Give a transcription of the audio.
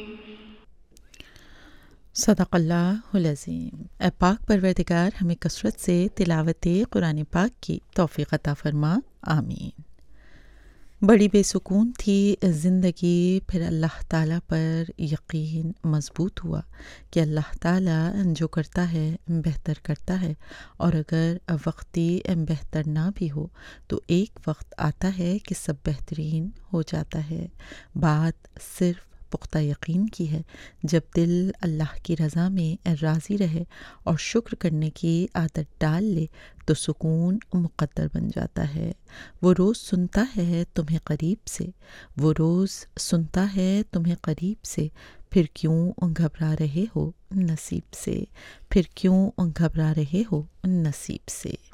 सदक़ल्लाहुल अज़ीम। ए पाक परवरदिगार हमें कसरत से तिलावत कुरान पाक की तौफ़ीक़ अता फ़रमा, आमीन। बड़ी बेसुकून थी ज़िंदगी, फिर अल्लाह ताला पर यकीन मज़बूत हुआ कि अल्लाह ताला जो करता है बेहतर करता है, और अगर वक्ती बेहतर ना भी हो तो एक वक्त आता है कि सब बेहतरीन हो जाता है। बात सिर्फ़ पुख्ता यकीन की है। जब दिल अल्लाह की रज़ा में राज़ी रहे और शुक्र करने की आदत डाल ले तो सुकून मुक़द्दर बन जाता है। वो रोज़ सुनता है तुम्हें करीब से, वो रोज़ सुनता है तुम्हें करीब से, फिर क्यों घबरा रहे हो नसीब से, फिर क्यों घबरा रहे हो नसीब से।